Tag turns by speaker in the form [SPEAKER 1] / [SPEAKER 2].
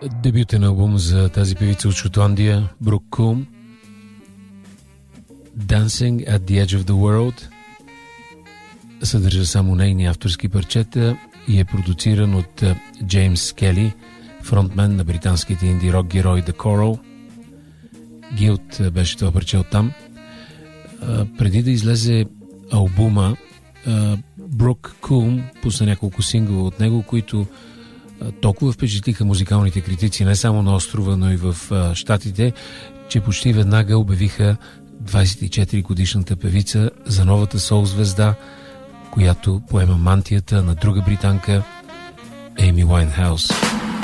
[SPEAKER 1] Дебютен албум за тази певица от Шотландия, Брук Кулм, Dancing at the Edge of the World, съдържа само нейни авторски парчета и е продуциран от Джеймс Кели, фронтмен на британските инди рок герой The Coral. Guilt беше това парче оттам. Преди да излезе албума, Брук Кулм пусна няколко сингъла от него, които толкова впечатлиха музикалните критици не само на острова, но и в щатите, че почти веднага обявиха 24-годишната певица за новата сол-звезда, която поема мантията на друга британка, Ейми Уайнхаус.